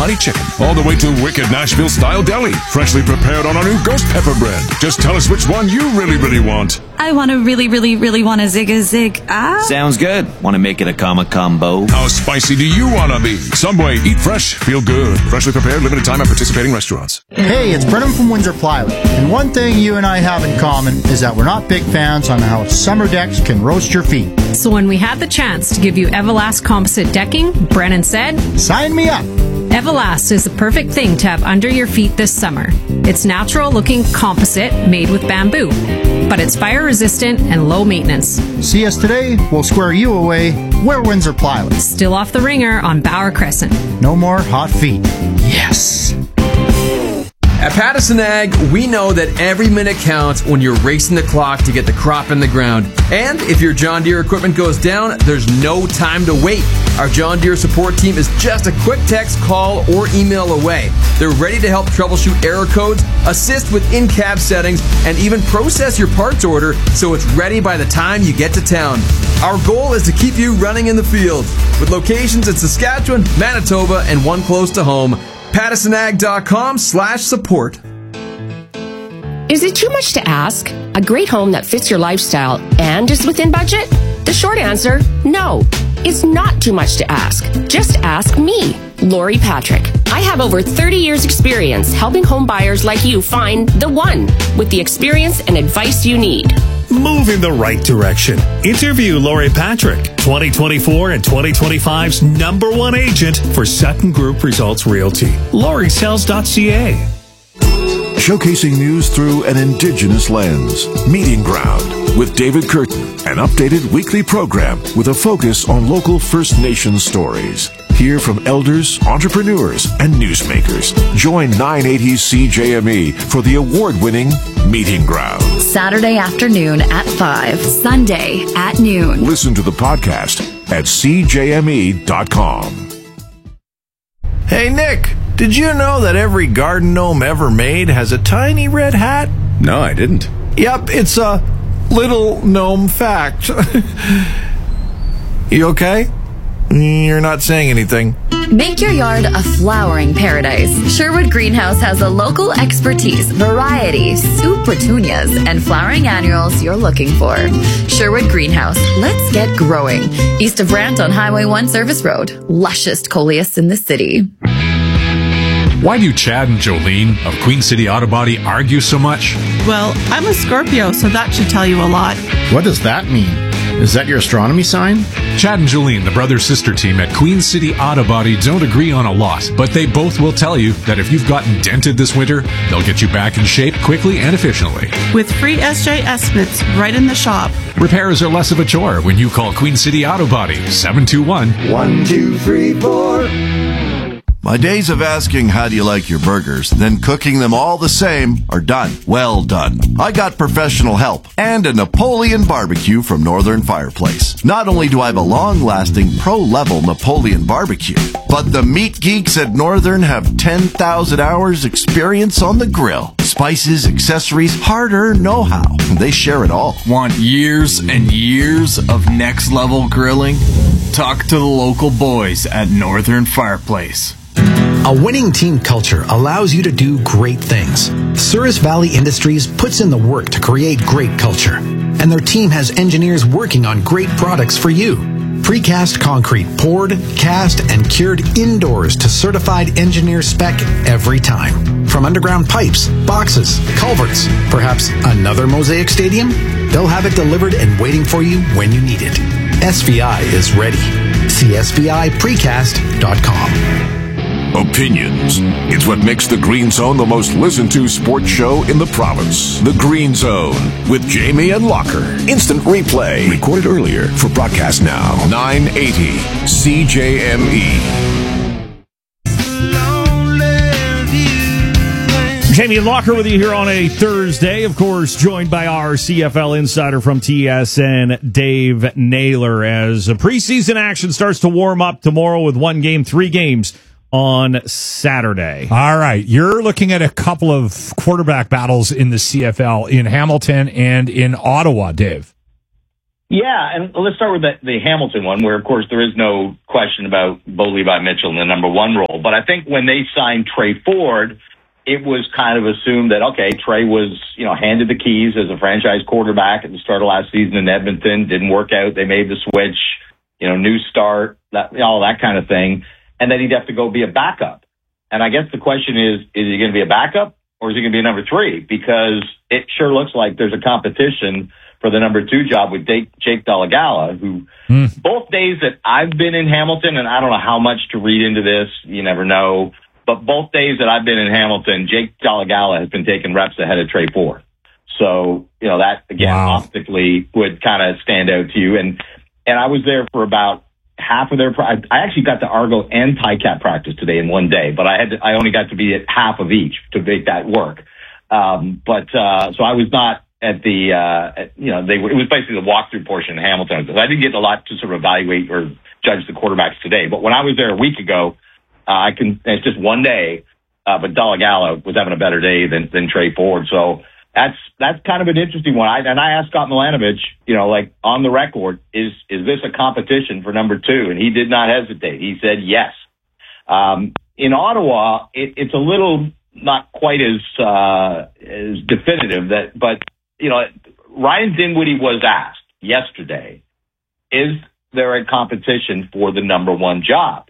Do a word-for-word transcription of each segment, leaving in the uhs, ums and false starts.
honey chicken, all the way to wicked Nashville-style deli, freshly prepared on our new ghost pepper bread. Just tell us which one you really, really want. I want to really, really, really want a zig a zig. Ah. Sounds good. Want to make it a comma combo? How spicy do you want to be? Subway, eat fresh, feel good. Freshly prepared, limited time at participating restaurants. Hey, it's Brennan from Windsor Plywood. And one thing you and I have in common is that we're not big fans on how summer decks can roast your feet. So when we had the chance to give you Everlast composite decking, Brennan said, "Sign me up." Everlast is the perfect thing to have under your feet this summer. It's natural-looking composite made with bamboo, but it's fire-resistant and low maintenance. See us today, we'll square you away. We're Windsor Plywood. Still off the ringer on Bauer Crescent. No more hot feet. Yes. At Pattison Ag, we know that every minute counts when you're racing the clock to get the crop in the ground. And if your John Deere equipment goes down, there's no time to wait. Our John Deere support team is just a quick text, call, or email away. They're ready to help troubleshoot error codes, assist with in-cab settings, and even process your parts order so it's ready by the time you get to town. Our goal is to keep you running in the field. With locations in Saskatchewan, Manitoba, and one close to home, pattisonag.com slash support. Is it too much to ask? A great home that fits your lifestyle and is within budget? The short answer, no. It's not too much to ask. Just ask me, Lori Patrick. I have over thirty years experience helping home buyers like you find the one with the experience and advice you need. Move in the right direction. Interview Lori Patrick, twenty twenty-four and twenty twenty-five's number one agent for Sutton Group Results Realty. Lori Sells dot C A. Showcasing news through an Indigenous lens. Meeting Ground with David Curtin, an updated weekly program with a focus on local First Nations stories. Hear from elders, entrepreneurs, and newsmakers. Join nine eighty C J M E for the award-winning Meeting Ground. Saturday afternoon at five, Sunday at noon. Listen to the podcast at c j m e dot com. Hey, Nick, did you know that every garden gnome ever made has a tiny red hat? No, I didn't. Yep, it's a little gnome fact. You okay? You're not saying anything. Make your yard a flowering paradise. Sherwood Greenhouse has the local expertise, variety, soup petunias, and flowering annuals you're looking for. Sherwood Greenhouse, let's get growing. East of Brant on Highway one Service Road. Lushest coleus in the city. Why do Chad and Jolene of Queen City Auto Body argue so much? Well, I'm a Scorpio, so that should tell you a lot. What does that mean? Is that your astronomy sign? Chad and Jolene, the brother-sister team at Queen City Auto Body, don't agree on a lot, but they both will tell you that if you've gotten dented this winter, they'll get you back in shape quickly and efficiently. With free S J estimates right in the shop. Repairs are less of a chore when you call Queen City Auto Body, seven two one, one two three four. My days of asking how do you like your burgers, then cooking them all the same are done. Well done. I got professional help and a Napoleon barbecue from Northern Fireplace. Not only do I have a long-lasting pro-level Napoleon barbecue, but the meat geeks at Northern have ten thousand hours experience on the grill. Spices, accessories, hard-earned know-how. They share it all. Want years and years of next-level grilling? Talk to the local boys at Northern Fireplace. A winning team culture allows you to do great things. Souris Valley Industries puts in the work to create great culture, and their team has engineers working on great products for you. Precast concrete poured, cast, and cured indoors to certified engineer spec every time. From underground pipes, boxes, culverts, perhaps another Mosaic Stadium? They'll have it delivered and waiting for you when you need it. S V I is ready. See S V I precast dot com. Opinions. It's what makes The Green Zone the most listened to sports show in the province. The Green Zone with Jamie and Locker. Instant replay. Recorded earlier for broadcast now. nine eighty C J M E. Jamie and Locker with you here on a Thursday. Of course, joined by our C F L insider from T S N, Dave Naylor, as preseason action starts to warm up tomorrow with one game, three games on Saturday. All right. You're looking at a couple of quarterback battles in the C F L in Hamilton and in Ottawa, Dave. Yeah, and let's start with the, the Hamilton one, where, of course, there is no question about Bo Levi-Mitchell in the number one role. But I think when they signed Trey Ford, it was kind of assumed that, okay, Trey was, you know, handed the keys as a franchise quarterback at the start of last season in Edmonton. Didn't work out. They made the switch, you know, new start, that, all that kind of thing. And then he'd have to go be a backup. And I guess the question is, is he going to be a backup or is he going to be a number three? Because it sure looks like there's a competition for the number two job with Jake, Jake Dolegala, who mm. both days that I've been in Hamilton, and I don't know how much to read into this, you never know, but both days that I've been in Hamilton, Jake Dolegala has been taking reps ahead of Trey Ford. So, you know, that, again, wow. optically would kind of stand out to you. And and I was there for about half of their, I actually got to Argo and Ticat practice today in one day, but I had to, I only got to be at half of each to make that work. Um, but, uh, so I was not at the, uh, at, you know, they were, it was basically the walkthrough portion in Hamilton. I didn't get a lot to sort of evaluate or judge the quarterbacks today, but when I was there a week ago, uh, I can, it's just one day, uh, but Dolegala was having a better day than, than Trey Ford. So that's, that's kind of an interesting one. I, and I asked Scott Milanovich, you know, like on the record, is, is this a competition for number two? And he did not hesitate. He said yes. Um, in Ottawa, it, it's a little not quite as, uh, as definitive that, but, you know, Ryan Dinwiddie was asked yesterday, is there a competition for the number one job?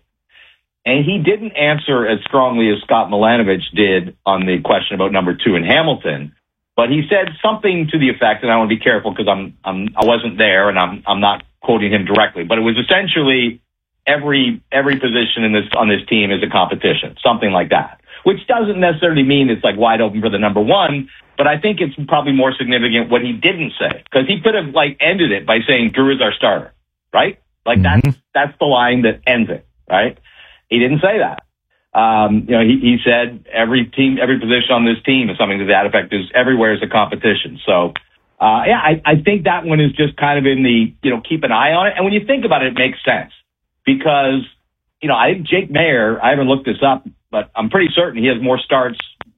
And he didn't answer as strongly as Scott Milanovich did on the question about number two in Hamilton. But he said something to the effect, and I want to be careful because I'm, I'm, I wasn't there and I'm, I'm not quoting him directly, but it was essentially every, every position in this, on this team is a competition, something like that, which doesn't necessarily mean it's like wide open for the number one, but I think it's probably more significant what he didn't say, because he could have like ended it by saying Drew is our starter, right? Like mm-hmm. that's, that's the line that ends it, right? He didn't say that. Um, you know, he, he said every team, every position on this team is something to that effect. Is everywhere is a competition. So, uh, yeah, I, I think that one is just kind of in the, you know, keep an eye on it. And when you think about it, it makes sense because, you know, I think Jake Mayer, I haven't looked this up, but I'm pretty certain he has more starts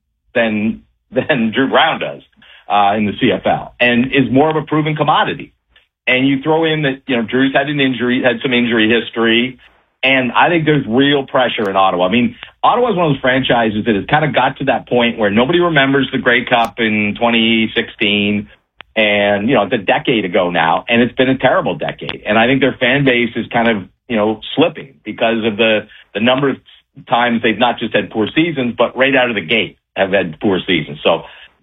than, than Drew Brown does, uh, in the C F L and is more of a proven commodity. And you throw in that, you know, Drew's had an injury, had some injury history. And I think there's real pressure in Ottawa. I mean, Ottawa is one of those franchises that has kind of got to that point where nobody remembers the Grey Cup in twenty sixteen. And, you know, it's a decade ago now, and it's been a terrible decade. And I think their fan base is kind of, you know, slipping because of the, the number of times they've not just had poor seasons, but right out of the gate have had poor seasons. So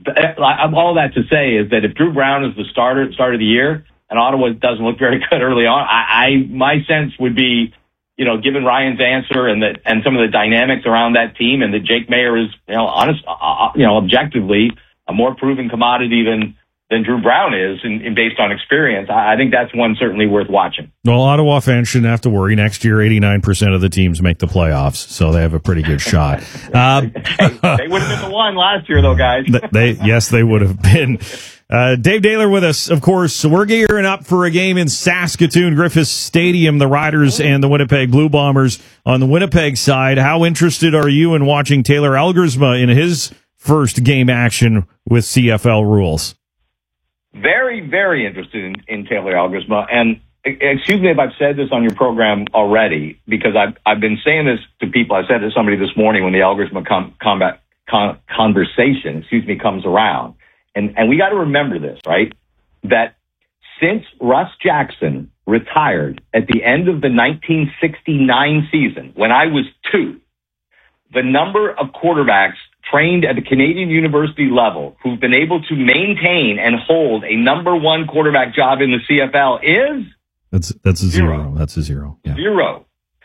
all that to say is that if Drew Brown is the starter at the start of the year and Ottawa doesn't look very good early on, I, I my sense would be, you know, given Ryan's answer and that, and some of the dynamics around that team, and that Jake Mayer is, you know, honest, uh, you know, objectively a more proven commodity than, than Drew Brown is in, in based on experience. I, I think that's one certainly worth watching. Well, Ottawa fans shouldn't have to worry. Next year, eighty-nine percent of the teams make the playoffs, so they have a pretty good shot. Uh, hey, they would have been the one last year, though, guys. they, yes, they would have been. Uh, Dave Naylor with us, of course. So we're gearing up for a game in Saskatoon, Griffith Stadium, the Riders and the Winnipeg Blue Bombers. On the Winnipeg side, how interested are you in watching Taylor Elgersma in his first game action with C F L rules? Very, very interested in, in Taylor Elgersma. And excuse me if I've said this on your program already, because I've, I've been saying this to people. I said to somebody this morning when the Elgersma com, combat, con, conversation, excuse me, comes around. And, and we got to remember this, right? That since Russ Jackson retired at the end of the nineteen sixty-nine season, when I was two, the number of quarterbacks trained at the Canadian University level who've been able to maintain and hold a number one quarterback job in the C F L is that's that's a zero. zero. That's a zero. Yeah. Zero.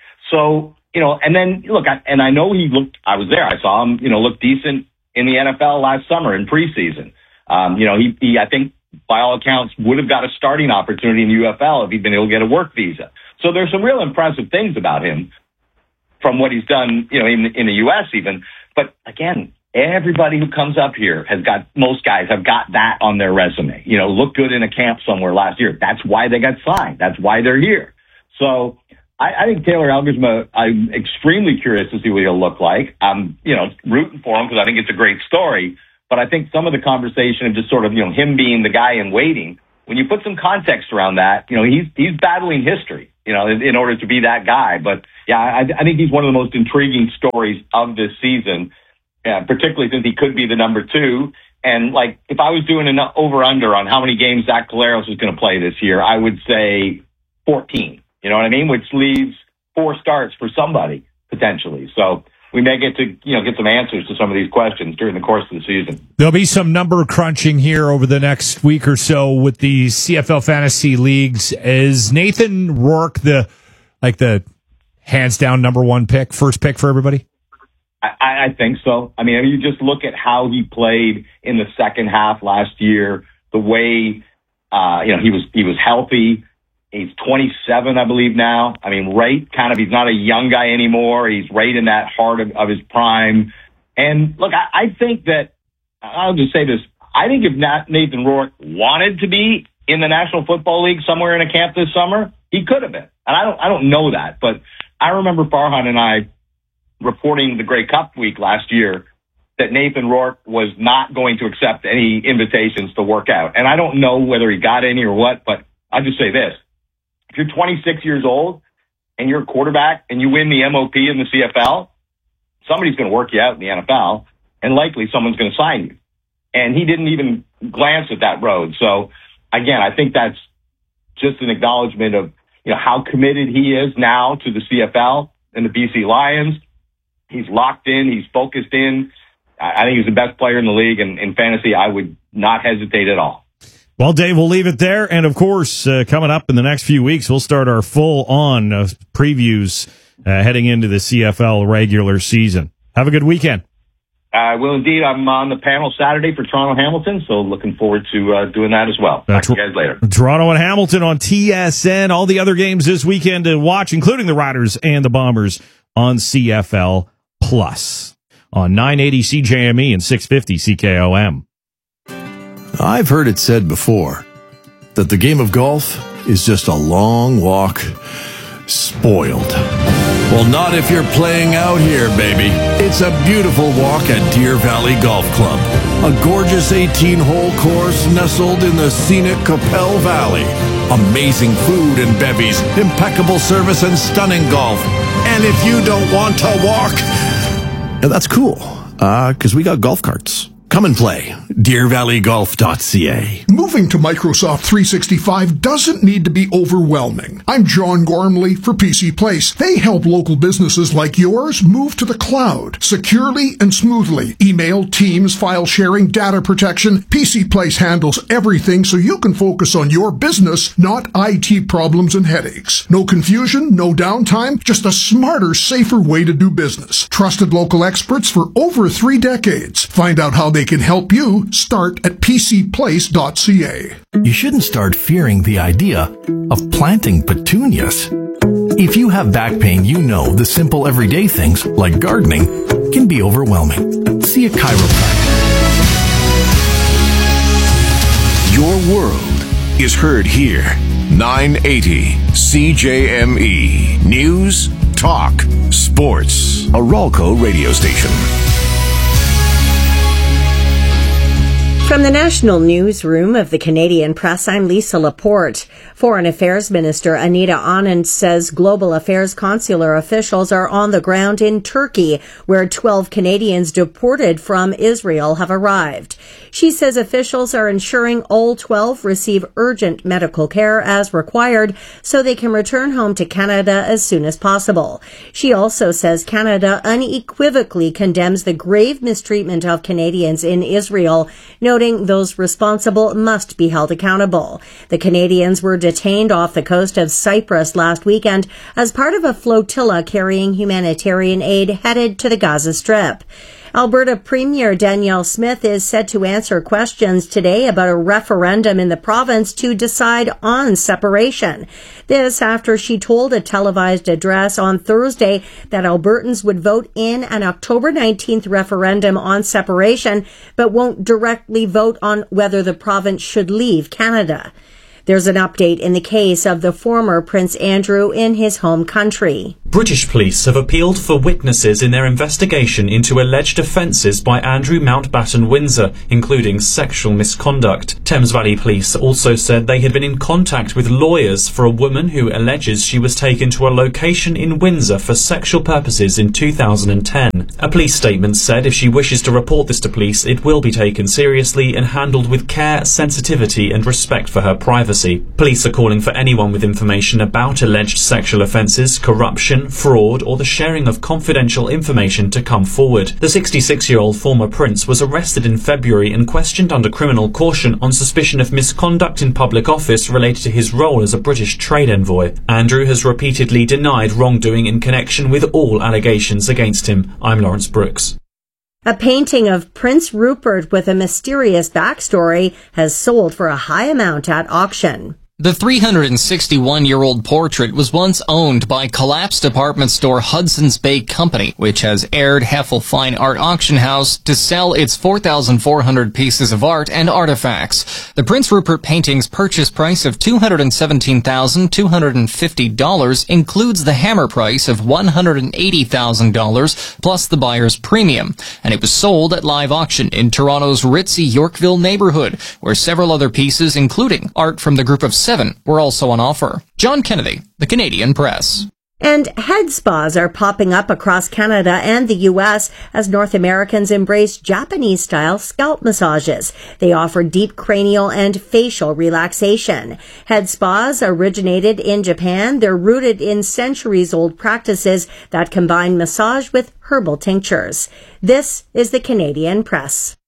So, you know, and then look, I, and I know he looked. I was there. I saw him, you know, look decent in the N F L last summer in preseason. Um, you know, he, he, I think by all accounts would have got a starting opportunity in the U F L if he'd been able to get a work visa. So there's some real impressive things about him from what he's done, you know, in, in the U S even. But again, everybody who comes up here has got, most guys have got that on their resume. You know, look good in a camp somewhere last year. That's why they got signed. That's why they're here. So I, I think Taylor Elgersma, I'm extremely curious to see what he'll look like. I'm, you know, rooting for him because I think it's a great story. But I think some of the conversation of just sort of, you know, him being the guy in waiting when you put some context around that, you know, he's he's battling history, you know, in, in order to be that guy. But yeah, I, I think he's one of the most intriguing stories of this season, uh, particularly since he could be the number two. And like, if I was doing an over-under on how many games Zach Collaros is going to play this year, I would say fourteen. You know what I mean? Which leaves four starts for somebody potentially. So we may get to, you know, get some answers to some of these questions during the course of the season. There'll be some number crunching here over the next week or so with the C F L fantasy leagues. Is Nathan Rourke the, like the hands down number one pick, first pick for everybody? I, I think so. I mean, you just look at how he played in the second half last year, the way, uh, you know, he was, he was healthy. He's twenty-seven, I believe now. I mean, right kind of, he's not a young guy anymore. He's right in that heart of, of his prime. And look, I, I think that, I'll just say this. I think if not Nathan Rourke wanted to be in the National Football League somewhere in a camp this summer, he could have been. And I don't, I don't know that, but I remember Farhan and I reporting the Grey Cup week last year that Nathan Rourke was not going to accept any invitations to work out. And I don't know whether he got any or what, but I'll just say this. If you're twenty-six years old and you're a quarterback and you win the M O P in the C F L, somebody's going to work you out in the N F L, and likely someone's going to sign you. And he didn't even glance at that road. So, again, I think that's just an acknowledgement of, you know, how committed he is now to the C F L and the B C Lions. He's locked in. He's focused in. I think he's the best player in the league, and in fantasy, I would not hesitate at all. Well, Dave, we'll leave it there. And, of course, uh, coming up in the next few weeks, we'll start our full-on uh, previews uh, heading into the C F L regular season. Have a good weekend. I uh, will indeed. I'm on the panel Saturday for Toronto Hamilton, so looking forward to uh, doing that as well. Talk to you guys later. Toronto and Hamilton on T S N. All the other games this weekend to watch, including the Riders and the Bombers, on C F L Plus on nine eighty C J M E and six fifty C K O M. I've heard it said before that the game of golf is just a long walk spoiled. Well, not if you're playing out here, baby. It's a beautiful walk at Deer Valley Golf Club, a gorgeous eighteen-hole course nestled in the scenic Capel Valley. Amazing food and bevies, impeccable service, and stunning golf. And if you don't want to walk, and that's cool, uh, because we got golf carts. Come and play. deer valley golf dot c a. Moving to Microsoft three sixty-five doesn't need to be overwhelming. I'm John Gormley for P C Place. They help local businesses like yours move to the cloud securely and smoothly. Email, Teams, file sharing, data protection. P C Place handles everything so you can focus on your business, not I T problems and headaches. No confusion, no downtime, just a smarter, safer way to do business. Trusted local experts for over three decades. Find out how they can help you. Start at p c place dot c a. You shouldn't start fearing the idea of planting petunias. If you have back pain, you know the simple everyday things like gardening can be overwhelming. See a chiropractor. Your world is heard here. nine eighty C J M E. News, talk, sports. A Ralco radio station. From the National Newsroom of the Canadian Press, I'm Lisa Laporte. Foreign Affairs Minister Anita Anand says global affairs consular officials are on the ground in Turkey, where twelve Canadians deported from Israel have arrived. She says officials are ensuring all twelve receive urgent medical care as required so they can return home to Canada as soon as possible. She also says Canada unequivocally condemns the grave mistreatment of Canadians in Israel, noting those responsible must be held accountable. The Canadians were detained off the coast of Cyprus last weekend as part of a flotilla carrying humanitarian aid headed to the Gaza Strip. Alberta Premier Danielle Smith is set to answer questions today about a referendum in the province to decide on separation. This after she told a televised address on Thursday that Albertans would vote in an October nineteenth referendum on separation, but won't directly vote on whether the province should leave Canada. There's an update in the case of the former Prince Andrew in his home country. British police have appealed for witnesses in their investigation into alleged offences by Andrew Mountbatten Windsor, including sexual misconduct. Thames Valley Police also said they had been in contact with lawyers for a woman who alleges she was taken to a location in Windsor for sexual purposes in two thousand ten. A police statement said if she wishes to report this to police, it will be taken seriously and handled with care, sensitivity and respect for her privacy. Police are calling for anyone with information about alleged sexual offences, corruption, fraud or the sharing of confidential information to come forward. The sixty-six-year-old former prince was arrested in February and questioned under criminal caution on suspicion of misconduct in public office related to his role as a British trade envoy. Andrew has repeatedly denied wrongdoing in connection with all allegations against him. I'm Lawrence Brooks. A painting of Prince Rupert with a mysterious backstory has sold for a high amount at auction. The three hundred sixty-one-year-old portrait was once owned by collapsed department store Hudson's Bay Company, which has aired Heffel Fine Art Auction House to sell its four thousand four hundred pieces of art and artifacts. The Prince Rupert painting's purchase price of two hundred seventeen thousand two hundred fifty dollars includes the hammer price of one hundred eighty thousand dollars plus the buyer's premium, and it was sold at live auction in Toronto's ritzy Yorkville neighborhood, where several other pieces, including art from the group of seven, were also on offer. John Kennedy, The Canadian Press. And head spas are popping up across Canada and the U S as North Americans embrace Japanese-style scalp massages. They offer deep cranial and facial relaxation. Head spas originated in Japan. They're rooted in centuries-old practices that combine massage with herbal tinctures. This is the Canadian Press.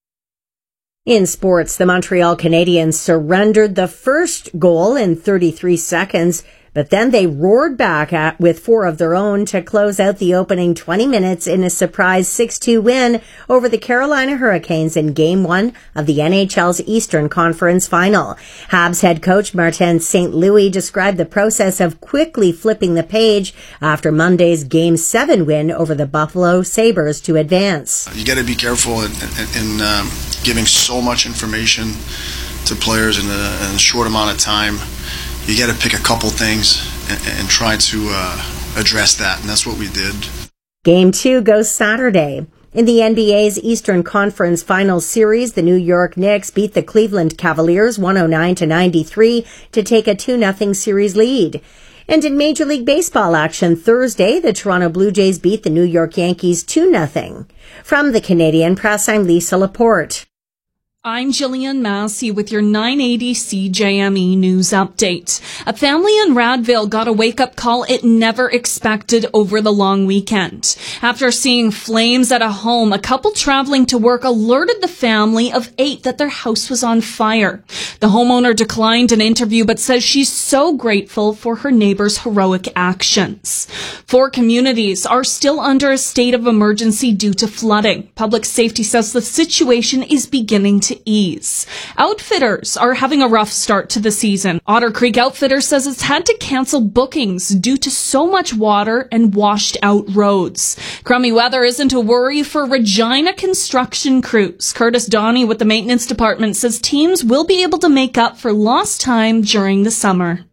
In sports, the Montreal Canadiens surrendered the first goal in thirty-three seconds, but then they roared back at, with four of their own to close out the opening twenty minutes in a surprise six two win over the Carolina Hurricanes in Game one of the N H L's Eastern Conference Final. Habs head coach Martin Saint Louis described the process of quickly flipping the page after Monday's Game seven win over the Buffalo Sabres to advance. You got to be careful in, in, in um, giving so much information to players in a, in a short amount of time. You got to pick a couple things and, and try to uh, address that, and that's what we did. Game two goes Saturday. In the N B A's Eastern Conference Finals Series, the New York Knicks beat the Cleveland Cavaliers one oh nine to ninety-three to take a two nothing series lead. And in Major League Baseball action Thursday, the Toronto Blue Jays beat the New York Yankees two nothing. From the Canadian Press, I'm Lisa Laporte. I'm Jillian Massey with your nine eighty C J M E News Update. A family in Radville got a wake-up call it never expected over the long weekend. After seeing flames at a home, a couple traveling to work alerted the family of eight that their house was on fire. The homeowner declined an interview but says she's so grateful for her neighbor's heroic actions. Four communities are still under a state of emergency due to flooding. Public safety says the situation is beginning to ease. Outfitters are having a rough start to the season. Otter Creek Outfitters says it's had to cancel bookings due to so much water and washed out roads. Crummy weather isn't a worry for Regina construction crews. Curtis Donnie with the maintenance department says teams will be able to make up for lost time during the summer.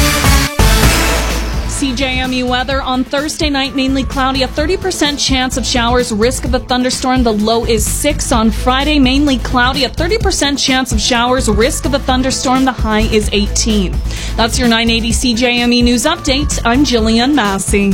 C J M E weather on Thursday night, mainly cloudy, a thirty percent chance of showers, risk of a thunderstorm. The low is six. On Friday, mainly cloudy, a thirty percent chance of showers, risk of a thunderstorm. The high is eighteen. That's your nine eighty C J M E News Update. I'm Jillian Massey.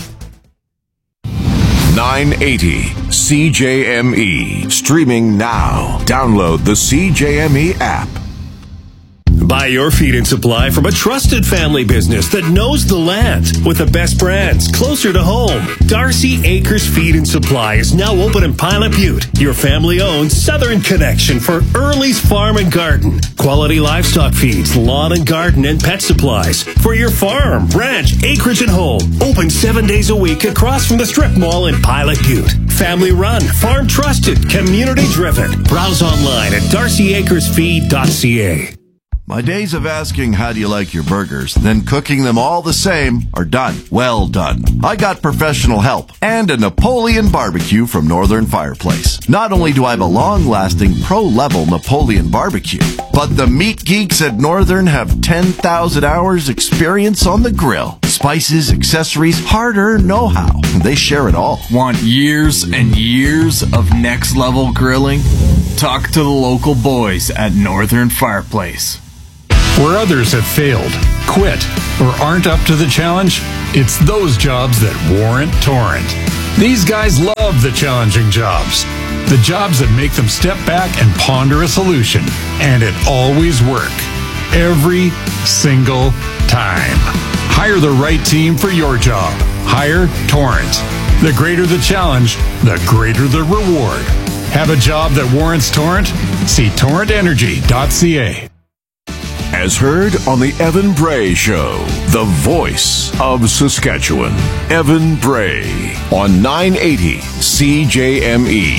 nine eighty C J M E. Streaming now. Download the C J M E app. Buy your feed and supply from a trusted family business that knows the land with the best brands closer to home. Darcy Acres Feed and Supply is now open in Pilot Butte, your family-owned southern connection for Early's Farm and Garden. Quality livestock feeds, lawn and garden, and pet supplies for your farm, ranch, acreage, and home. Open seven days a week across from the Strip Mall in Pilot Butte. Family run, farm trusted, community driven. Browse online at darcy acres feed dot c a. My days of asking how do you like your burgers, then cooking them all the same are done. Well done. I got professional help and a Napoleon barbecue from Northern Fireplace. Not only do I have a long-lasting pro-level Napoleon barbecue, but the meat geeks at Northern have ten thousand hours experience on the grill. Spices, accessories, hard-earned know-how. They share it all. Want years and years of next-level grilling? Talk to the local boys at Northern Fireplace. Where others have failed, quit, or aren't up to the challenge, it's those jobs that warrant Torrent. These guys love the challenging jobs. The jobs that make them step back and ponder a solution. And it always works. Every single time. Hire the right team for your job. Hire Torrent. The greater the challenge, the greater the reward. Have a job that warrants Torrent? See torrent energy dot c a. As heard on the Evan Bray Show, the voice of Saskatchewan. Evan Bray on nine eighty C J M E.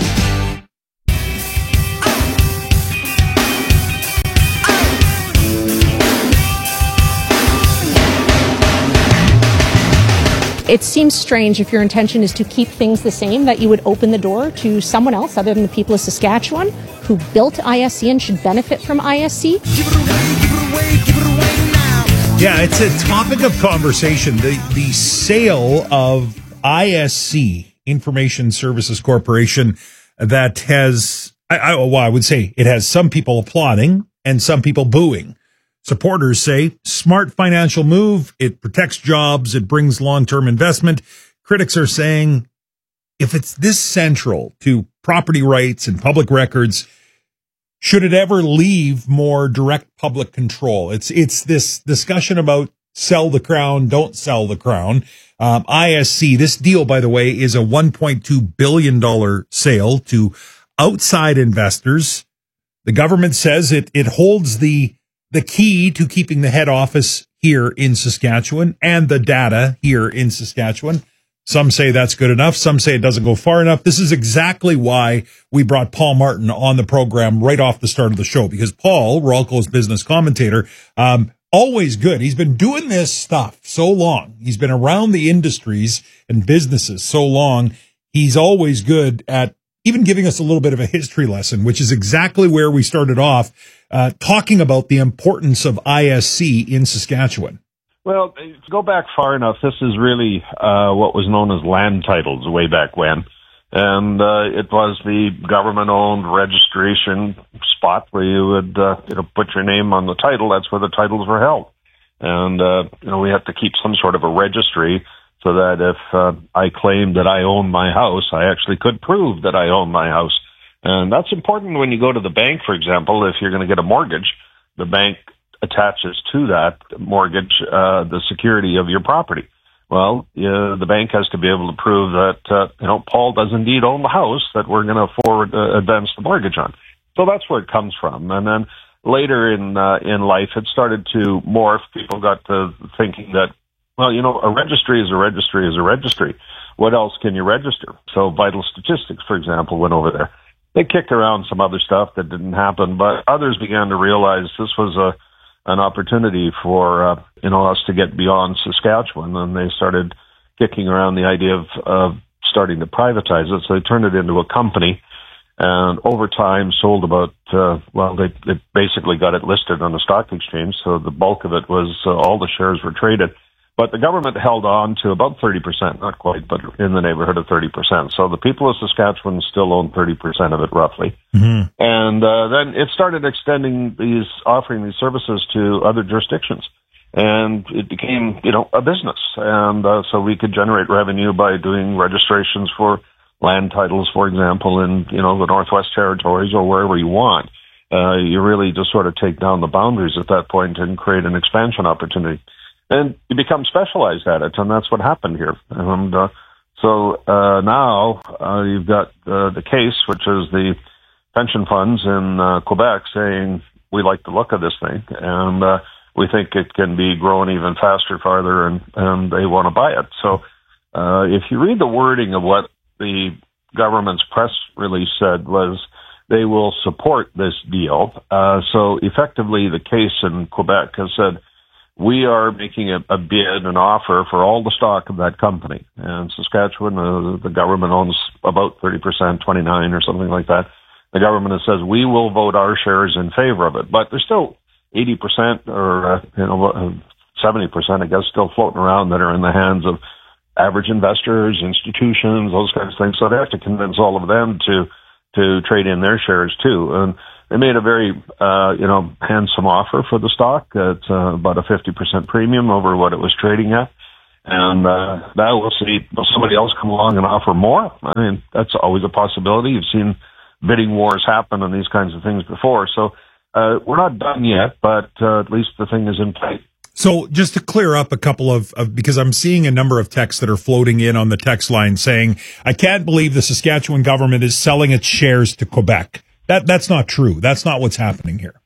It seems strange if your intention is to keep things the same that you would open the door to someone else other than the people of Saskatchewan who built I S C and should benefit from I S C. Yeah, it's a topic of conversation. The the sale of I S C, Information Services Corporation, that has, I, I, well, I would say it has some people applauding and some people booing. Supporters say, smart financial move, it protects jobs, it brings long-term investment. Critics are saying, if it's this central to property rights and public records, should it ever leave more direct public control? It's it's this discussion about sell the crown, don't sell the crown. Um, I S C, this deal, by the way, is a one point two billion dollars sale to outside investors. The government says it it holds the the key to keeping the head office here in Saskatchewan and the data here in Saskatchewan. Some say that's good enough. Some say it doesn't go far enough. This is exactly why we brought Paul Martin on the program right off the start of the show, because Paul, Ralco's business commentator, um, always good. He's been doing this stuff so long. He's been around the industries and businesses so long. He's always good at even giving us a little bit of a history lesson, which is exactly where we started off, uh, talking about the importance of I S C in Saskatchewan. Well, to go back far enough, this is really uh, what was known as land titles way back when. And uh, it was the government-owned registration spot where you would uh, you know, put your name on the title. That's where the titles were held. And uh, you know, we have to keep some sort of a registry so that if uh, I claimed that I owned my house, I actually could prove that I own my house. And that's important when you go to the bank, for example. If you're going to get a mortgage, the bank attaches to that mortgage uh, the security of your property. Well, uh, the bank has to be able to prove that, uh, you know, Paul does indeed own the house that we're going to forward uh, advance the mortgage on. So that's where it comes from. And then later in uh, in life, it started to morph. People got to thinking that, well, you know, a registry is a registry is a registry. What else can you register? So Vital Statistics, for example, went over there. They kicked around some other stuff that didn't happen, but others began to realize this was a an opportunity for, uh, you know, us to get beyond Saskatchewan, and they started kicking around the idea of, of starting to privatize it. So they turned it into a company, and over time sold about, uh, well, they, they basically got it listed on the stock exchange, so the bulk of it was, uh, all the shares were traded. But the government held on to about thirty percent, not quite, but in the neighborhood of thirty percent. So the people of Saskatchewan still own thirty percent of it, roughly. Mm-hmm. And uh, then it started extending these, offering these services to other jurisdictions. And it became, you know, a business. And uh, so we could generate revenue by doing registrations for land titles, for example, in, you know, the Northwest Territories or wherever you want. Uh, you really just sort of take down the boundaries at that point and create an expansion opportunity. And you become specialized at it, and that's what happened here. And uh, so uh, now uh, you've got uh, the case, which is the pension funds in uh, Quebec saying, we like the look of this thing, and uh, we think it can be grown even faster, farther, and, and they want to buy it. So uh, if you read the wording of what the government's press release said was they will support this deal. Uh, so effectively, the case in Quebec has said, we are making a, a bid, an offer for all the stock of that company. And Saskatchewan, uh, the government owns about thirty percent, twenty-nine or something like that. The government says, we will vote our shares in favor of it. But there's still eighty percent or, uh, you know, seventy percent, I guess, still floating around that are in the hands of average investors, institutions, those kinds of things. So they have to convince all of them to, to trade in their shares too. And they made a very, uh, you know, handsome offer for the stock at uh, about a fifty percent premium over what it was trading at. And uh, now we'll see, will somebody else come along and offer more? I mean, that's always a possibility. You've seen bidding wars happen on these kinds of things before. So uh, we're not done yet, but uh, at least the thing is in play. So just to clear up a couple of, of, because I'm seeing a number of texts that are floating in on the text line saying, I can't believe the Saskatchewan government is selling its shares to Quebec. That That's not true. That's not what's happening here.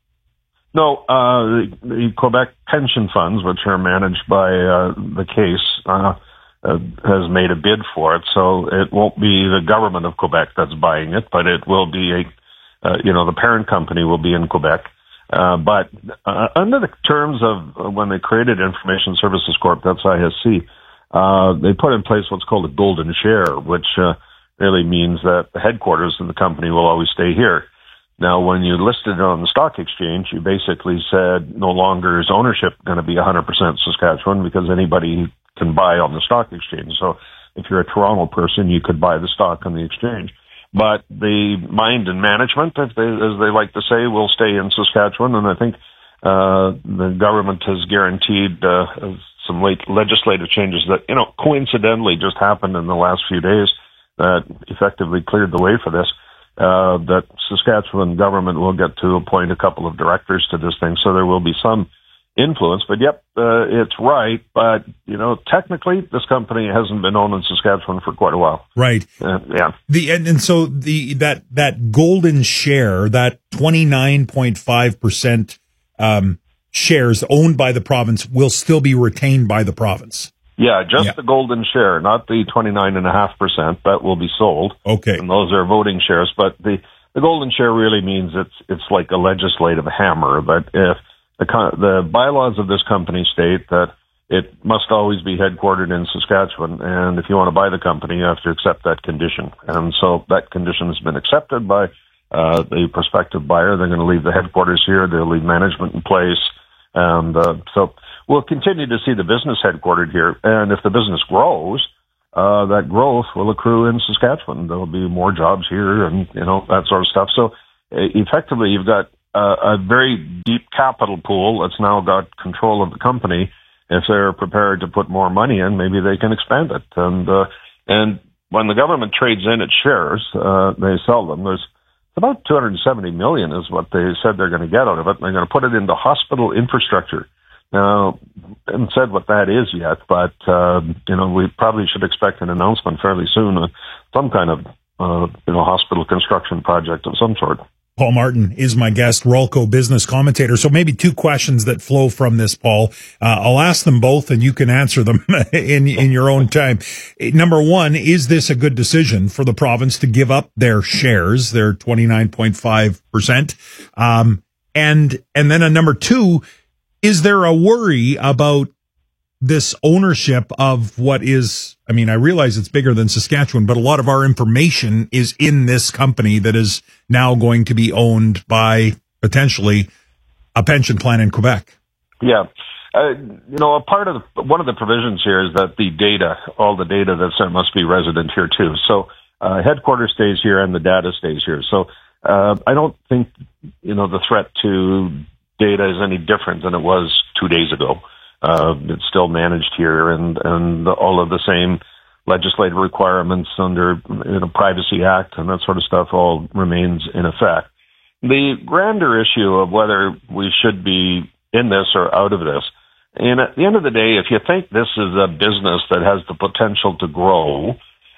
No, uh, the, the Quebec pension funds, which are managed by uh, the case, uh, uh, has made a bid for it. So it won't be the government of Quebec that's buying it, but it will be a, uh, you know, the parent company will be in Quebec. Uh, but uh, under the terms of uh, when they created Information Services Corp, that's I S C, uh, they put in place what's called a golden share, which uh, really means that the headquarters of the company will always stay here. Now, when you listed it on the stock exchange, you basically said no longer is ownership going to be one hundred percent Saskatchewan because anybody can buy on the stock exchange. So if you're a Toronto person, you could buy the stock on the exchange. But the mind and management, if they, as they like to say, will stay in Saskatchewan. And I think uh, the government has guaranteed uh, some late legislative changes that, you know, coincidentally just happened in the last few days that effectively cleared the way for this. Uh, that Saskatchewan government will get to appoint a couple of directors to this thing. So there will be some influence, but yep, uh, it's right. But, you know, technically this company hasn't been owned in Saskatchewan for quite a while. Right. Uh, yeah. The, and, and so the, that, that golden share, that twenty-nine point five percent, um, shares owned by the province will still be retained by the province. Yeah, just yeah. the golden share, not the twenty-nine point five percent that will be sold. Okay. And those are voting shares, but the, the golden share really means it's, it's like a legislative hammer, but if The, the bylaws of this company state that it must always be headquartered in Saskatchewan, and if you want to buy the company, you have to accept that condition. And so that condition has been accepted by uh, the prospective buyer. They're going to leave the headquarters here. They'll leave management in place. And uh, so we'll continue to see the business headquartered here. And if the business grows, uh, that growth will accrue in Saskatchewan. There'll be more jobs here and, you know, that sort of stuff. So uh, effectively, you've got Uh, a very deep capital pool that's now got control of the company. If they're prepared to put more money in, maybe they can expand it. And uh, and when the government trades in its shares, uh, they sell them. There's about two hundred seventy million is what they said they're going to get out of it. And they're going to put it into hospital infrastructure. Now, I haven't said what that is yet, but uh, you know, we probably should expect an announcement fairly soon on some kind of uh, you know hospital construction project of some sort. Paul Martin is my guest, Rolco business commentator. So maybe two questions that flow from this, Paul. Uh, I'll ask them both and you can answer them in, in your own time. Number one, is this a good decision for the province to give up their shares, their twenty-nine point five percent? Um, and, and then a number two, is there a worry about this ownership of what is, I mean, I realize it's bigger than Saskatchewan, but a lot of our information is in this company that is now going to be owned by potentially a pension plan in Quebec. Yeah. Uh, you know, a part of the, one of the provisions here is that the data, all the data that's sent must be resident here too. So, uh, headquarters stays here and the data stays here. So, uh, I don't think, you know, the threat to data is any different than it was two days ago. Uh, it's still managed here, and, and all of the same legislative requirements under you know, Privacy Act and that sort of stuff all remains in effect. The grander issue of whether we should be in this or out of this, and at the end of the day, if you think this is a business that has the potential to grow,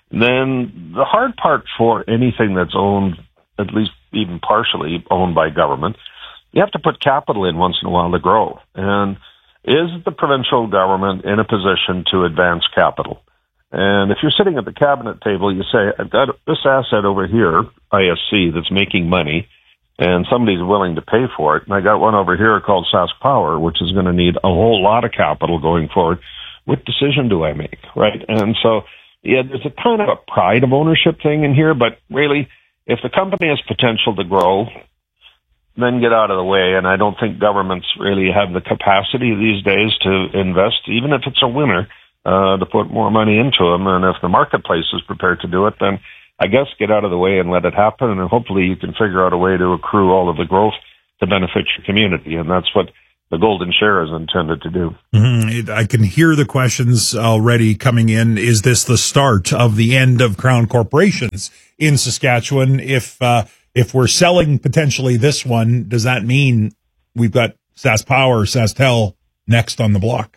then the hard part for anything that's owned, at least even partially owned by government, you have to put capital in once in a while to grow. And is the provincial government in a position to advance capital? And if you're sitting at the cabinet table, you say, I've got this asset over here, I S C, that's making money, and somebody's willing to pay for it. And I got one over here called Sask Power, which is going to need a whole lot of capital going forward. What decision do I make, right? And so, yeah, there's a kind of a pride of ownership thing in here, but really, if the company has potential to grow, then get out of the way. And I don't think governments really have the capacity these days to invest, even if it's a winner, uh, to put more money into them. And if the marketplace is prepared to do it, then I guess get out of the way and let it happen. And hopefully you can figure out a way to accrue all of the growth to benefit your community. And that's what the golden share is intended to do. Mm-hmm. I can hear the questions already coming in. Is this the start of the end of Crown corporations in Saskatchewan? If, uh, if we're selling potentially this one, does that mean we've got Sask Power, SaskTel next on the block?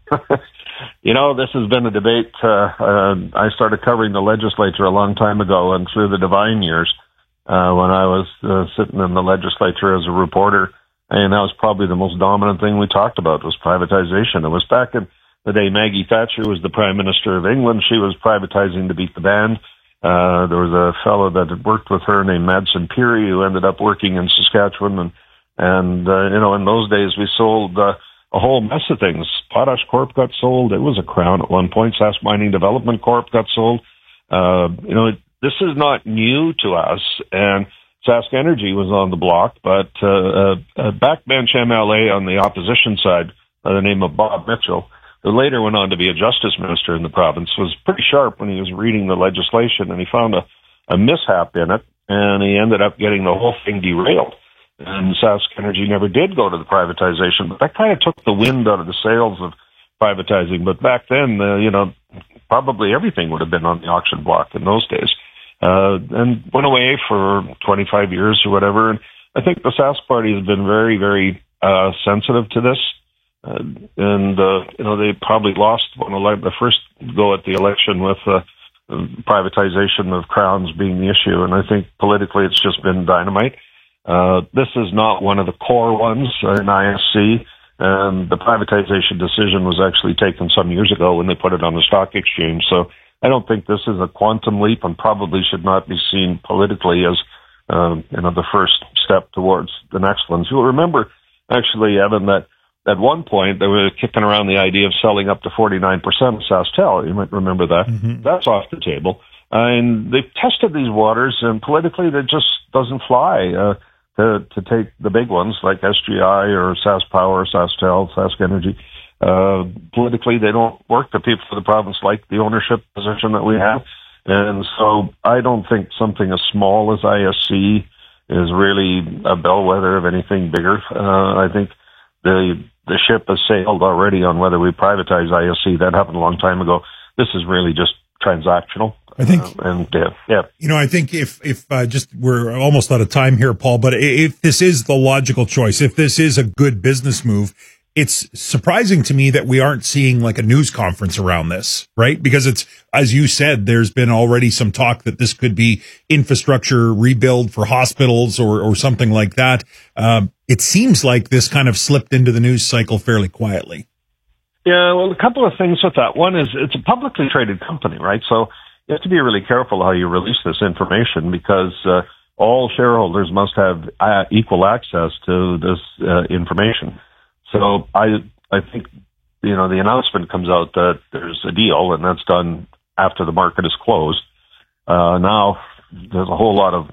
You know, this has been a debate. Uh, uh, I started covering the legislature a long time ago, and through the Divine years, uh, when I was uh, sitting in the legislature as a reporter, and that was probably the most dominant thing we talked about was privatization. It was back in the day Maggie Thatcher was the Prime Minister of England. She was privatizing to beat the band. Uh, there was a fellow that had worked with her named Madsen Peary who ended up working in Saskatchewan. And, and uh, you know, in those days we sold uh, a whole mess of things. Potash Corp got sold. It was a Crown at one point. Sask Mining Development Corp got sold. Uh, you know, this is not new to us. And Sask Energy was on the block, but uh, a backbench M L A on the opposition side by the name of Bob Mitchell, who later went on to be a justice minister in the province, was pretty sharp when he was reading the legislation, and he found a, a mishap in it, and he ended up getting the whole thing derailed. And Sask Energy never did go to the privatization, but that kind of took the wind out of the sails of privatizing. But back then, uh, you know, probably everything would have been on the auction block in those days. Uh, and went away for twenty-five years or whatever. And I think the Sask Party has been very, very uh, sensitive to this. Uh, and, uh, you know, they probably lost one ele- the first go at the election with uh, privatization of Crowns being the issue. And I think politically it's just been dynamite. Uh, this is not one of the core ones in I S C. And the privatization decision was actually taken some years ago when they put it on the stock exchange. So I don't think this is a quantum leap and probably should not be seen politically as, um, you know, the first step towards the next ones. You'll remember, actually, Evan, that at one point they were kicking around the idea of selling up to forty-nine percent of SaskTel. You might remember that. Mm-hmm. That's off the table. And they've tested these waters, and politically that just doesn't fly uh, to, to take the big ones like S G I or Sask Power, SaskTel, Sask Energy. Uh, politically, they don't work. The people of the province like the ownership position that we have. And so I don't think something as small as I S C is really a bellwether of anything bigger. Uh, I think the the ship has sailed already on whether we privatize I S C. That happened a long time ago. This is really just transactional. I think, uh, and yeah, yeah, you know, I think if, if, uh, just, we're almost out of time here, Paul, but if this is the logical choice, if this is a good business move, it's surprising to me that we aren't seeing like a news conference around this, right? Because it's, as you said, there's been already some talk that this could be infrastructure rebuild for hospitals or, or something like that. Um, it seems like this kind of slipped into the news cycle fairly quietly. Yeah, well, a couple of things with that. One is it's a publicly traded company, right? So you have to be really careful how you release this information because uh, all shareholders must have uh, equal access to this uh, information. So I I think, you know, the announcement comes out that there's a deal, and that's done after the market is closed. Uh, now, there's a whole lot of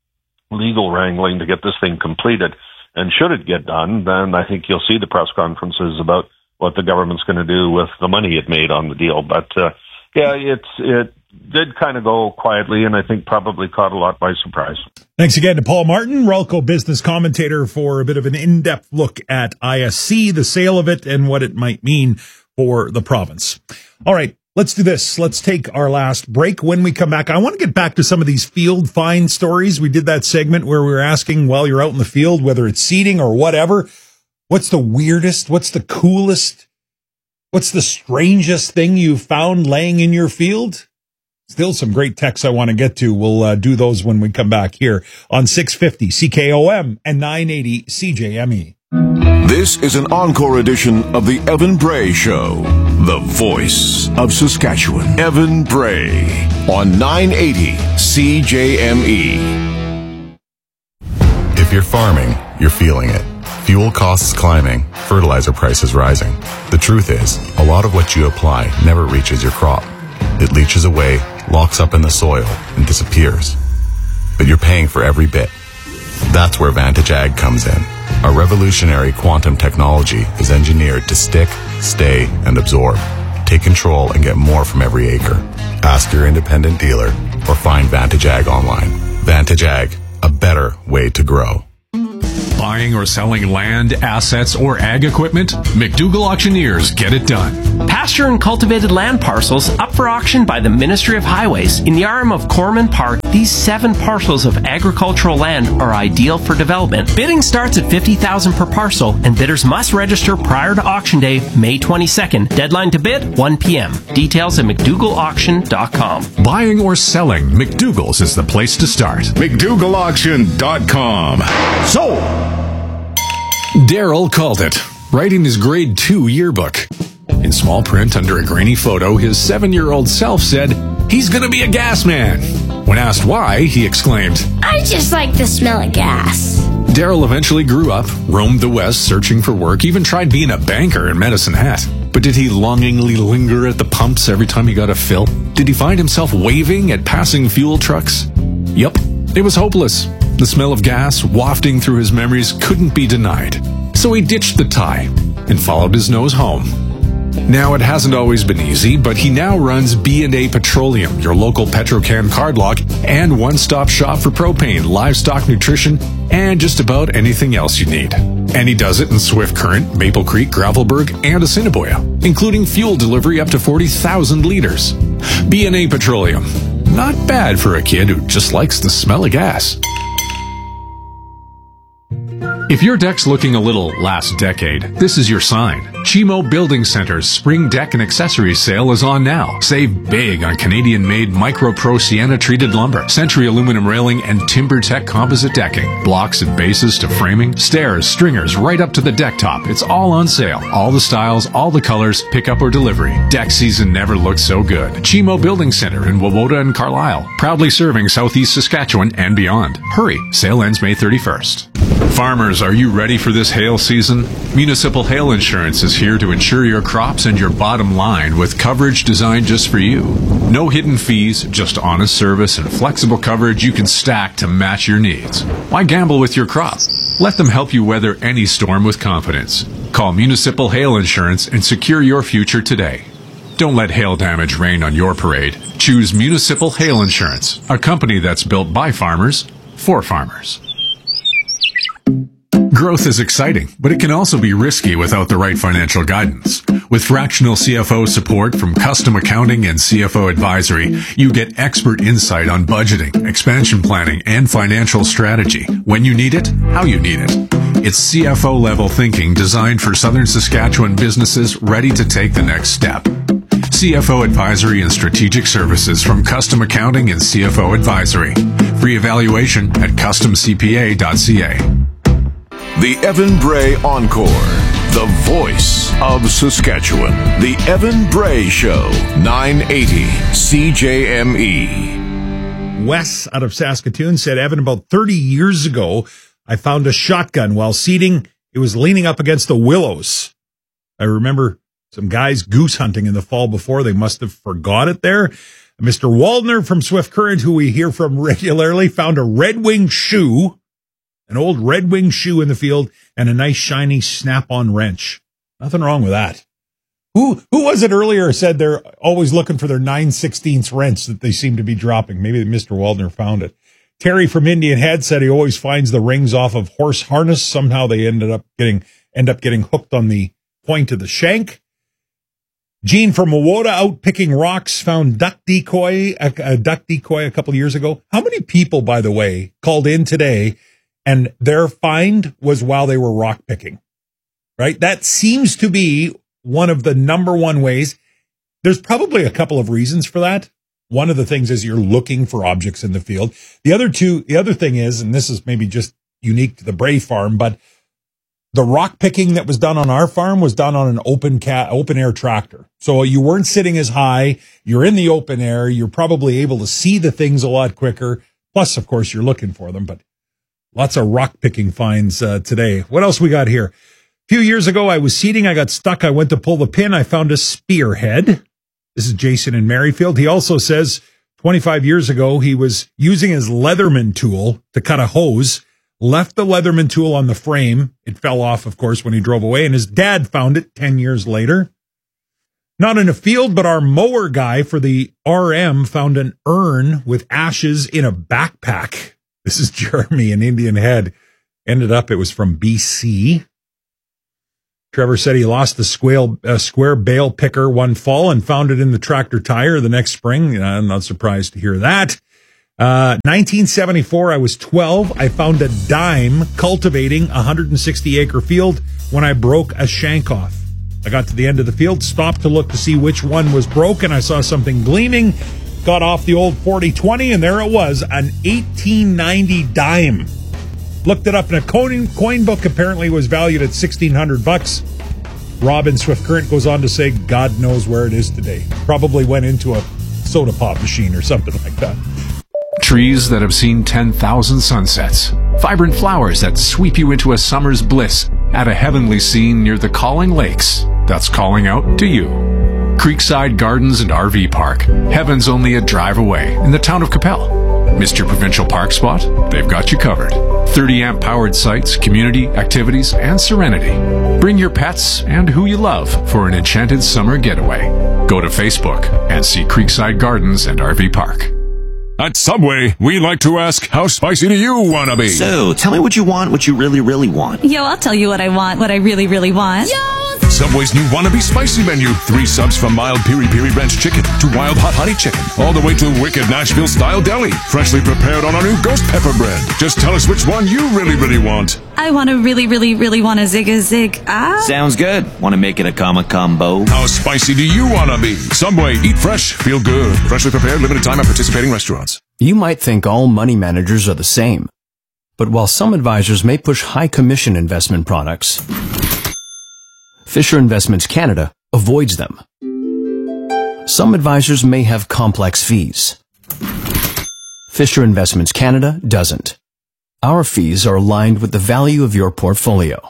legal wrangling to get this thing completed. And should it get done, then I think you'll see the press conferences about what the government's going to do with the money it made on the deal. But, uh, yeah, it's it did kind of go quietly, and I think probably caught a lot by surprise. Thanks again to Paul Martin, Ralco business commentator, for a bit of an in-depth look at I S C, the sale of it, and what it might mean for the province. All right, let's do this. Let's take our last break. When we come back, I want to get back to some of these field find stories. We did that segment where we were asking, while you're out in the field, whether it's seeding or whatever, what's the weirdest, what's the coolest, what's the strangest thing you found laying in your field? Still some great texts I want to get to. We'll uh, do those when we come back here on six fifty C K O M and nine eighty C J M E. This is an encore edition of the Evan Bray Show, the voice of Saskatchewan. Evan Bray on nine eighty C J M E. If you're farming, you're feeling it. Fuel costs climbing, fertilizer prices rising. The truth is, a lot of what you apply never reaches your crop. It leaches away, locks up in the soil, and disappears. But you're paying for every bit. That's where Vantage Ag comes in. Our revolutionary quantum technology is engineered to stick, stay, and absorb. Take control and get more from every acre. Ask your independent dealer or find Vantage Ag online. Vantage Ag, a better way to grow. Buying or selling land, assets, or ag equipment? McDougall Auctioneers get it done. Pasture and cultivated land parcels up for auction by the Ministry of Highways. In the arm of Corman Park, these seven parcels of agricultural land are ideal for development. Bidding starts at fifty thousand dollars per parcel, and bidders must register prior to auction day, May twenty-second. Deadline to bid, one p.m. Details at mcdougall auction dot com. Buying or selling, McDougall's is the place to start. mcdougall auction dot com. So, Daryl called it, writing his grade two yearbook. In small print under a grainy photo, his seven-year-old self said, "He's gonna be a gas man." When asked why, he exclaimed, "I just like the smell of gas." Daryl eventually grew up, roamed the West searching for work, even tried being a banker in Medicine Hat. But did he longingly linger at the pumps every time he got a fill? Did he find himself waving at passing fuel trucks? Yup, it was hopeless. The smell of gas wafting through his memories couldn't be denied. So he ditched the tie and followed his nose home. Now, it hasn't always been easy, but he now runs B and A Petroleum, your local Petrocan cardlock and one-stop shop for propane, livestock nutrition, and just about anything else you need. And he does it in Swift Current, Maple Creek, Gravelburg, and Assiniboia, including fuel delivery up to forty thousand liters. B and A Petroleum. Not bad for a kid who just likes the smell of gas. If your deck's looking a little last decade, this is your sign. Chimo Building Center's spring deck and accessories sale is on now. Save big on Canadian-made Micro Pro Sienna-treated lumber, Century aluminum railing, and TimberTech composite decking. Blocks and bases to framing, stairs, stringers, right up to the deck top. It's all on sale. All the styles, all the colors, pickup or delivery. Deck season never looked so good. Chimo Building Center in Wawota and Carlisle. Proudly serving Southeast Saskatchewan and beyond. Hurry, sale ends May thirty-first. Farmers, are you ready for this hail season? Municipal Hail Insurance is here to insure your crops and your bottom line with coverage designed just for you. No hidden fees, just honest service and flexible coverage you can stack to match your needs. Why gamble with your crop? Let them help you weather any storm with confidence. Call Municipal Hail Insurance and secure your future today. Don't let hail damage rain on your parade. Choose Municipal Hail Insurance, a company that's built by farmers for farmers. Growth is exciting, but it can also be risky without the right financial guidance. With fractional C F O support from Custom Accounting and C F O Advisory, you get expert insight on budgeting, expansion planning, and financial strategy. When you need it, how you need it. It's C F O-level thinking designed for Southern Saskatchewan businesses ready to take the next step. C F O Advisory and Strategic Services from Custom Accounting and C F O Advisory. Free evaluation at custom c p a dot c a. The Evan Bray Encore, the voice of Saskatchewan. The Evan Bray Show, nine eighty C J M E. Wes out of Saskatoon said, Evan, about thirty years ago, I found a shotgun while seeding. It was leaning up against the willows. I remember some guys goose hunting in the fall before. They must have forgot it there. Mister Waldner from Swift Current, who we hear from regularly, found a Red Wing shoe. An old Red Wing shoe in the field and a nice shiny snap-on wrench. Nothing wrong with that. Who who was it earlier said they're always looking for their nine sixteenths wrench that they seem to be dropping? Maybe Mister Waldner found it. Terry from Indian Head said he always finds the rings off of horse harness. Somehow they ended up getting end up getting hooked on the point of the shank. Gene from Wawota out picking rocks found duck decoy a, a duck decoy a couple of years ago. How many people, by the way, called in today and their find was while they were rock picking, right? That seems to be one of the number one ways. There's probably a couple of reasons for that. One of the things is you're looking for objects in the field. The other two, the other thing is, and this is maybe just unique to the Bray farm, but The rock picking that was done on our farm was done on an open cat, open air tractor. So you weren't sitting as high. You're in the open air. You're probably able to see the things a lot quicker. Plus, of course, you're looking for them, but lots of rock picking finds uh, today. What else we got here? A few years ago, I was seeding. I got stuck. I went to pull the pin. I found a spearhead. This is Jason in Merrifield. He also says twenty-five years ago, he was using his Leatherman tool to cut a hose. Left the Leatherman tool on the frame. It fell off, of course, when he drove away, and his dad found it ten years later. Not in a field, but our mower guy for the R M found an urn with ashes in a backpack. This is Jeremy in Indian Head. Ended up, it was from B C. Trevor said he lost the square, uh, square bale picker one fall and found it in the tractor tire the next spring. I'm not surprised to hear that. Uh, nineteen seventy-four, I was twelve. I found a dime cultivating a one hundred sixty acre field when I broke a shank off. I got to the end of the field, stopped to look to see which one was broken. I saw something gleaming, got off the old forty twenty, and there it was, an eighteen ninety dime. Looked it up in a coin, coin book, apparently was valued at sixteen hundred bucks. Robin Swift Current goes on to say, God knows where it is today. Probably went into a soda pop machine or something like that. Trees that have seen ten thousand sunsets. Vibrant flowers that sweep you into a summer's bliss at a heavenly scene near the Calling Lakes. That's calling out to you. Creekside Gardens and R V Park. Heaven's only a drive away in the town of Capel. Missed your provincial park spot? They've got you covered. thirty amp powered sites, community, activities, and serenity. Bring your pets and who you love for an enchanted summer getaway. Go to Facebook and see Creekside Gardens and R V Park. At Subway, we like to ask, how spicy do you want to be? So, tell me what you want, what you really, really want. Yo, I'll tell you what I want, what I really, really want. Yo! Subway's new Wannabe Spicy menu. Three subs from mild piri piri ranch chicken to wild hot honey chicken. All the way to wicked Nashville style deli. Freshly prepared on our new ghost pepper bread. Just tell us which one you really, really want. I want to really, really, really want a zig a zig. Ah. Sounds good. Want to make it a comma combo? How spicy do you want to be? Subway, eat fresh, feel good. Freshly prepared, limited time at participating restaurants. You might think all money managers are the same. But while some advisors may push high commission investment products, Fisher Investments Canada avoids them. Some advisors may have complex fees. Fisher Investments Canada doesn't. Our fees are aligned with the value of your portfolio.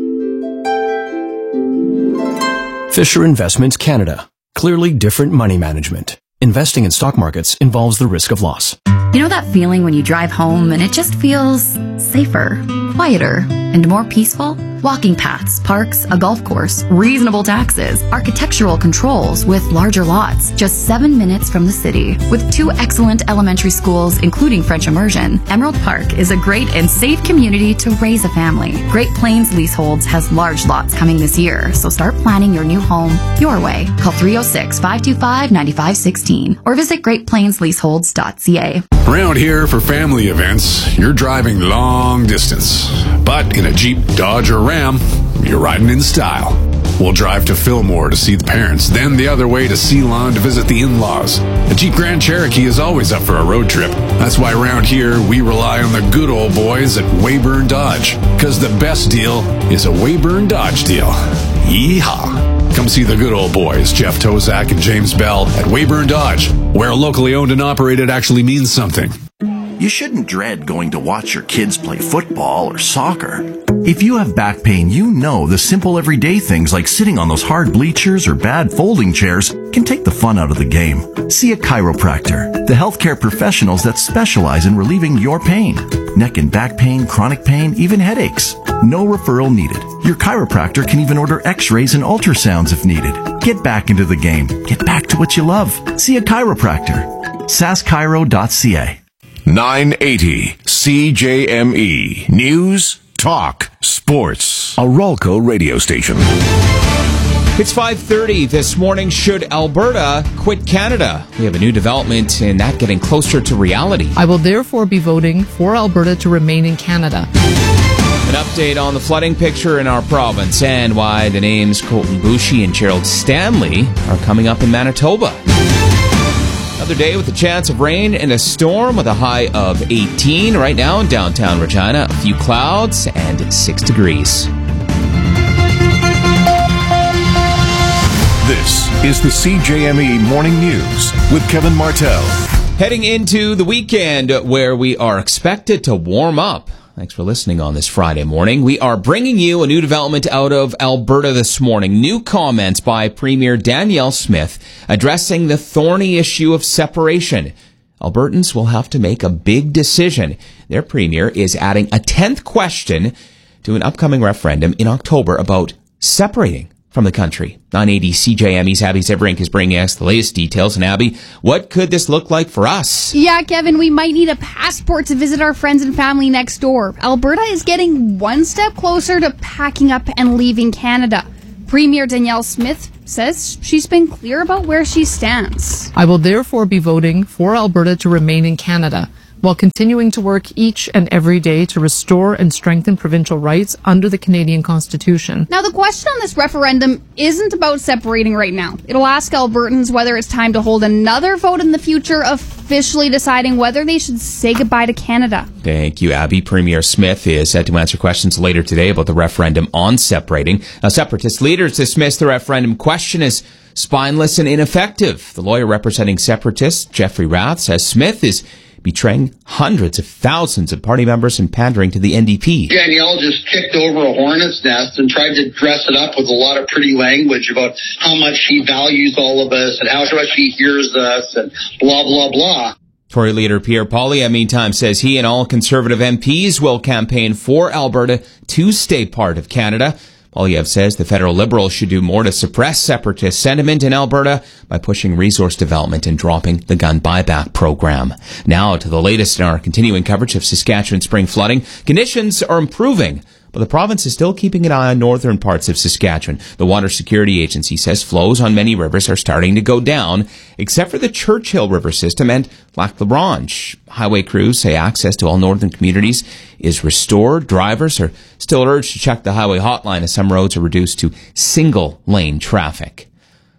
Fisher Investments Canada. Clearly different money management. Investing in stock markets involves the risk of loss. You know that feeling when you drive home and it just feels safer, quieter, and more peaceful? Walking paths, parks, a golf course, reasonable taxes, architectural controls with larger lots, just seven minutes from the city. With two excellent elementary schools, including French immersion, Emerald Park is a great and safe community to raise a family. Great Plains Leaseholds has large lots coming this year, so start planning your new home your way. Call three oh six, five two five, nine five one six or visit great plains leaseholds dot c a. Around here for family events, you're driving long distance. But in a Jeep, Dodge, or Ram, you're riding in style. We'll drive to Fillmore to see the parents, then the other way to Ceylon to visit the in-laws. A Jeep Grand Cherokee is always up for a road trip. That's why around here, we rely on the good old boys at Weyburn Dodge. Because the best deal is a Weyburn Dodge deal. Yeehaw! Come see the good old boys, Jeff Tozak and James Bell at Weyburn Dodge, where locally owned and operated actually means something. You shouldn't dread going to watch your kids play football or soccer. If you have back pain, you know the simple everyday things like sitting on those hard bleachers or bad folding chairs can take the fun out of the game. See a chiropractor, the healthcare professionals that specialize in relieving your pain. Neck and back pain, chronic pain, even headaches. No referral needed. Your chiropractor can even order x-rays and ultrasounds if needed. Get back into the game. Get back to what you love. See a chiropractor. S A S chiro dot c a. nine eighty C J M E. News, talk, sports. A Ralco radio station. It's five thirty this morning. Should Alberta quit Canada? We have a new development in that getting closer to reality. I will therefore be voting for Alberta to remain in Canada. An update on the flooding picture in our province and why the names Colton Boushie and Gerald Stanley are coming up in Manitoba. Another day with a chance of rain and a storm with a high of eighteen right now in downtown Regina. A few clouds and six degrees. This is the C J M E Morning News with Kevin Martell. Heading into the weekend where we are expected to warm up. Thanks for listening on this Friday morning. We are bringing you a new development out of Alberta this morning. New comments by Premier Danielle Smith addressing the thorny issue of separation. Albertans will have to make a big decision. Their premier is adding a tenth question to an upcoming referendum in October about separating from the country. nine eighty C J M E's Abby Zebrink is bringing us the latest details. And Abby, what could this look like for us? Yeah, Kevin, we might need a passport to visit our friends and family next door. Alberta is getting one step closer to packing up and leaving Canada. Premier Danielle Smith says she's been clear about where she stands. I will therefore be voting for Alberta to remain in Canada, while continuing to work each and every day to restore and strengthen provincial rights under the Canadian Constitution. Now, the question on this referendum isn't about separating right now. It'll ask Albertans whether it's time to hold another vote in the future, officially deciding whether they should say goodbye to Canada. Thank you, Abby. Premier Smith is set to answer questions later today about the referendum on separating. Now, separatist leaders dismissed the referendum question as spineless and ineffective. The lawyer representing separatists, Jeffrey Rath, says Smith is betraying hundreds of thousands of party members and pandering to the N D P. Danielle just kicked over a hornet's nest and tried to dress it up with a lot of pretty language about how much she values all of us and how much she hears us and blah, blah, blah. Tory leader Pierre Poilievre, meantime, says he and all Conservative M Ps will campaign for Alberta to stay part of Canada. Poilievre says the federal Liberals should do more to suppress separatist sentiment in Alberta by pushing resource development and dropping the gun buyback program. Now to the latest in our continuing coverage of Saskatchewan spring flooding. Conditions are improving, but the province is still keeping an eye on northern parts of Saskatchewan. The Water Security Agency says flows on many rivers are starting to go down, except for the Churchill River system and Lac La Branche. Highway crews say access to all northern communities is restored. Drivers are still urged to check the highway hotline as some roads are reduced to single-lane traffic.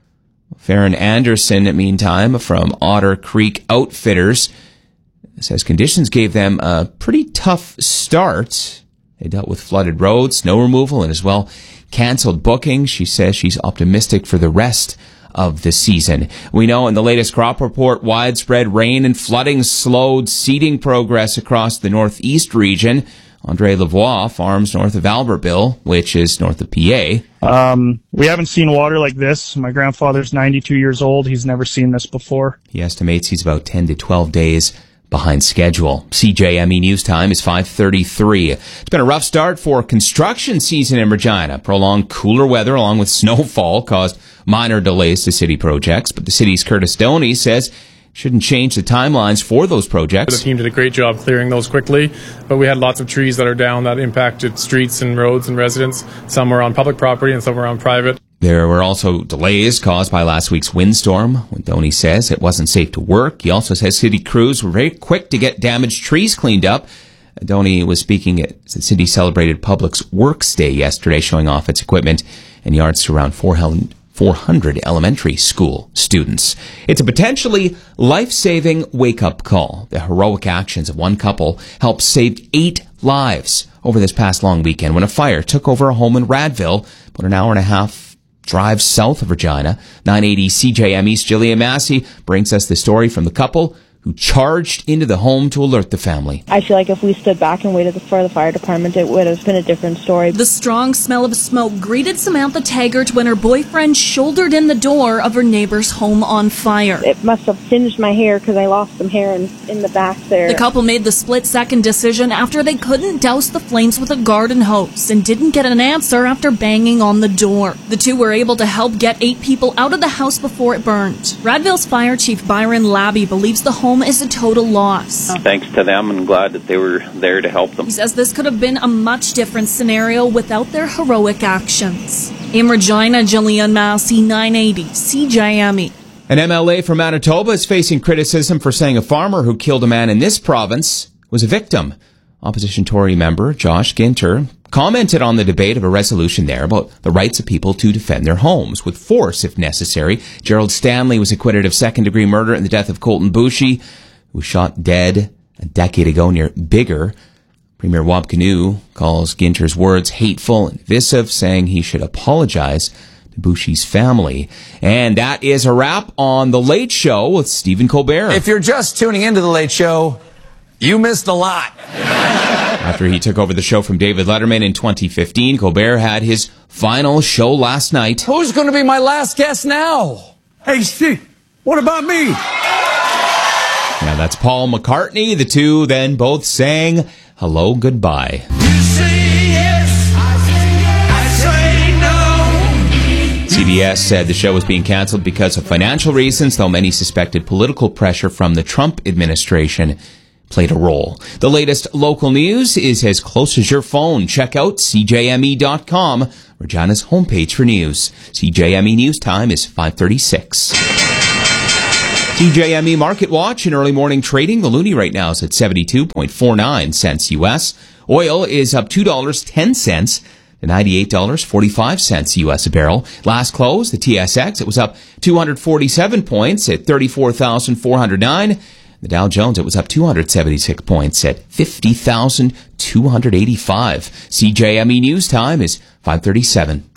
Farron Anderson, meantime, from Otter Creek Outfitters, says conditions gave them a pretty tough start. They dealt with flooded roads, snow removal, and as well canceled bookings. She says she's optimistic for the rest of the season. We know in the latest crop report, widespread rain and flooding slowed seeding progress across the northeast region. Andre Lavoie farms north of Albertville, which is north of P A. Um, we haven't seen water like this. My grandfather's ninety-two years old. He's never seen this before. He estimates he's about ten to twelve days behind schedule. C J M E News Time is five thirty-three. It's been a rough start for construction season in Regina. Prolonged cooler weather along with snowfall caused minor delays to city projects, but the city's Curtis Stoney says shouldn't change the timelines for those projects. The team did a great job clearing those quickly, but we had lots of trees that are down that impacted streets and roads and residents. Some were on public property and some were on private. There were also delays caused by last week's windstorm, when Doney says it wasn't safe to work. He also says city crews were very quick to get damaged trees cleaned up. Doney was speaking at the city celebrated Public Works Day yesterday, showing off its equipment and yards to around four hundred elementary school students. It's a potentially life-saving wake-up call. The heroic actions of one couple helped save eight lives over this past long weekend when a fire took over a home in Radville, about an hour and a half drive south of Regina. nine eighty C J M E's Jillian Massey brings us the story from the couple who charged into the home to alert the family. I feel like if we stood back and waited for the fire department, it would have been a different story. The strong smell of smoke greeted Samantha Taggart when her boyfriend shouldered in the door of her neighbor's home on fire. It must have singed my hair because I lost some hair in, in the back there. The couple made the split-second decision after they couldn't douse the flames with a garden hose and didn't get an answer after banging on the door. The two were able to help get eight people out of the house before it burned. Radville's Fire Chief Byron Labby believes the home is a total loss. Thanks to them, and glad that they were there to help them. He says this could have been a much different scenario without their heroic actions. In Regina, Jillian Massey, nine eighty C J M E. An M L A from Manitoba is facing criticism for saying a farmer who killed a man in this province was a victim. Opposition Tory member Josh Ginter commented on the debate of a resolution there about the rights of people to defend their homes with force if necessary. Gerald Stanley was acquitted of second-degree murder in the death of Colton Boushie, who was shot dead a decade ago near Biggar. Premier Wab Kinew calls Ginter's words hateful and divisive, saying he should apologize to Bushi's family. And that is a wrap on The Late Show with Stephen Colbert. If you're just tuning into The Late Show, you missed a lot. After he took over the show from David Letterman in twenty fifteen, Colbert had his final show last night. Who's going to be my last guest now? Hey, Steve, what about me? Now that's Paul McCartney. The two then both sang Hello, Goodbye. You say yes, I say no. C B S said the show was being canceled because of financial reasons, though many suspected political pressure from the Trump administration played a role. The latest local news is as close as your phone. Check out C J M E dot com, Regina's homepage for news. C J M E News time is five thirty-six. C J M E Market Watch in early morning trading. The loonie right now is at seventy-two point four nine cents U S. Oil is up two dollars and ten cents to ninety-eight dollars and forty-five cents U S a barrel. Last close, the T S X, it was up two hundred forty-seven points at thirty-four thousand four hundred nine. The Dow Jones, it was up two hundred seventy-six points at fifty thousand two hundred eighty-five. C J M E News time is five thirty-seven.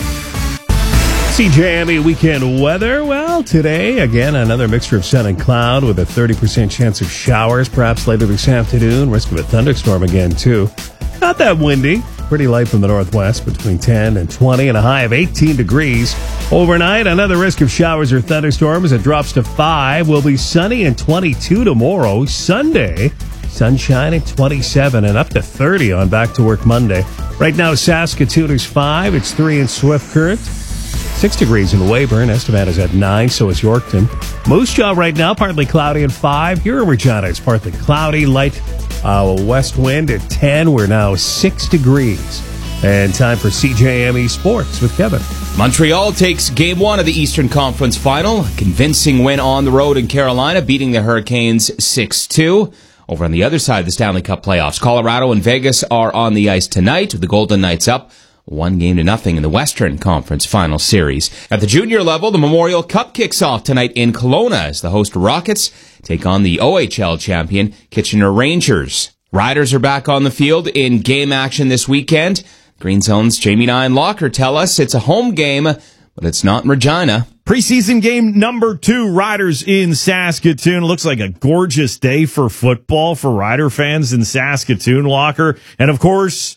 C J M E weekend weather. Well, today, again, another mixture of sun and cloud with a thirty percent chance of showers, perhaps later this afternoon. Risk of a thunderstorm again, too. Not that windy. Pretty light from the northwest, between ten and twenty, and a high of eighteen degrees. Overnight, another risk of showers or thunderstorms. It drops to five. Will be sunny and twenty-two tomorrow. Sunday, sunshine at twenty-seven and up to thirty on Back to Work Monday. Right now, Saskatoon is five. It's three in Swift Current. Six degrees in Weyburn. Estevan is at nine, so is Yorkton. Moose Jaw right now, partly cloudy at five. Here in Regina, it's partly cloudy, light uh, west wind at ten. We're now six degrees. And time for C J M E Sports with Kevin. Montreal takes game one of the Eastern Conference Final. A convincing win on the road in Carolina, beating the Hurricanes six two. Over on the other side of the Stanley Cup playoffs, Colorado and Vegas are on the ice tonight with the Golden Knights up one game to nothing in the Western Conference Final Series. At the junior level, the Memorial Cup kicks off tonight in Kelowna as the host Rockets take on the O H L champion Kitchener Rangers. Riders are back on the field in game action this weekend. Green Zone's Jamie Nine Locker tell us it's a home game, but it's not in Regina. Preseason game number two, Riders in Saskatoon. Looks like a gorgeous day for football for Rider fans in Saskatoon, Locker. And of course,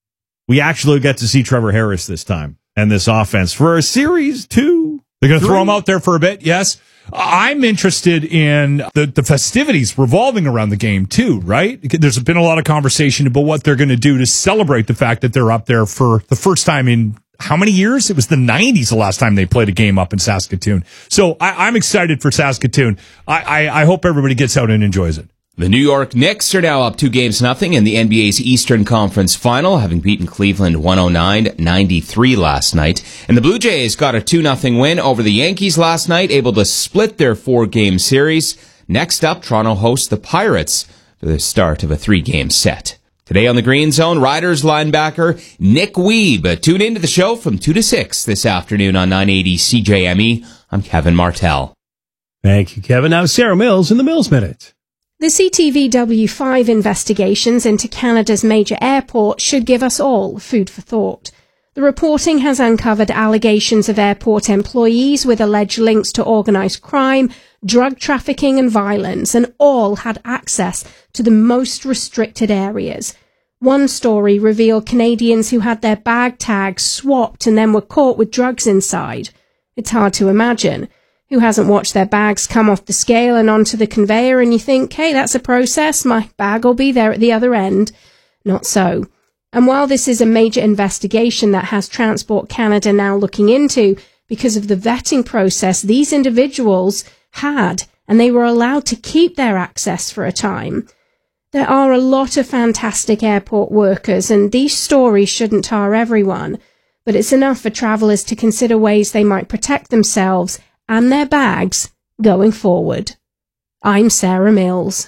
we actually get to see Trevor Harris this time and this offense for a series two. They're going to throw him out there for a bit, yes. I'm interested in the, the festivities revolving around the game, too, right? There's been a lot of conversation about what they're going to do to celebrate the fact that they're up there for the first time in how many years? It was the nineties the last time they played a game up in Saskatoon. So I, I'm excited for Saskatoon. I, I, I hope everybody gets out and enjoys it. The New York Knicks are now up two games nothing in the N B A's Eastern Conference Final, having beaten Cleveland one oh nine ninety-three last night. And the Blue Jays got a two nothing win over the Yankees last night, able to split their four-game series. Next up, Toronto hosts the Pirates for the start of a three-game set. Today on the Green Zone, Riders linebacker Nick Weeb. Tune into the show from two to six this afternoon on nine eighty C J M E. I'm Kevin Martell. Thank you, Kevin. Now Sarah Mills in the Mills Minute. The C T V W five investigations into Canada's major airport should give us all food for thought. The reporting has uncovered allegations of airport employees with alleged links to organised crime, drug trafficking and violence, and all had access to the most restricted areas. One story revealed Canadians who had their bag tags swapped and then were caught with drugs inside. It's hard to imagine. Who hasn't watched their bags come off the scale and onto the conveyor and you think, hey, that's a process, my bag will be there at the other end? Not so. And while this is a major investigation that has Transport Canada now looking into, because of the vetting process these individuals had, and they were allowed to keep their access for a time. There are a lot of fantastic airport workers, and these stories shouldn't tar everyone, but it's enough for travellers to consider ways they might protect themselves and their bags going forward. I'm Sarah Mills.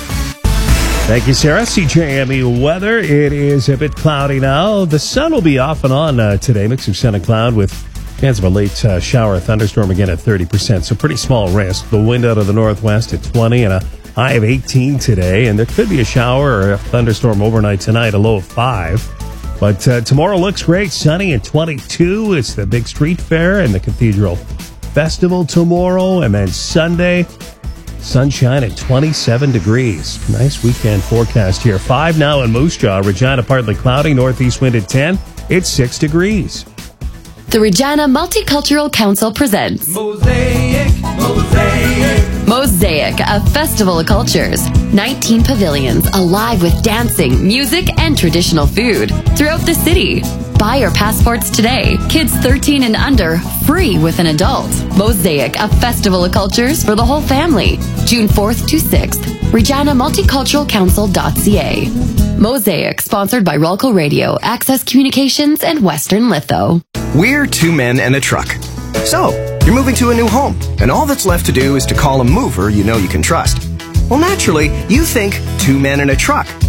Thank you, Sarah. C J M E weather. It is a bit cloudy now. The sun will be off and on uh, today. Mix of sun and cloud with chance of a late uh, shower, thunderstorm again at thirty percent. So pretty small risk. The wind out of the northwest at twenty and a high of eighteen today. And there could be a shower or a thunderstorm overnight tonight, a low of five. But uh, tomorrow looks great, sunny and twenty-two. It's the big street fair and the Cathedral Festival tomorrow. And then Sunday, sunshine at twenty-seven degrees. Nice weekend forecast here. Five now in Moose Jaw. Regina partly cloudy, northeast wind at ten. It's six degrees. The Regina Multicultural Council presents Mosaic, Mosaic. Mosaic, a festival of cultures. nineteen pavilions alive with dancing, music, and traditional food throughout the city. Buy your passports today. Kids thirteen and under, free with an adult. Mosaic, a festival of cultures for the whole family. June fourth to sixth. Regina Multicultural Council dot c a. Mosaic, sponsored by Rolco Radio, Access Communications, and Western Litho. We're two men and a truck. So, you're moving to a new home, and all that's left to do is to call a mover you know you can trust. Well, naturally, you think two men and a truck.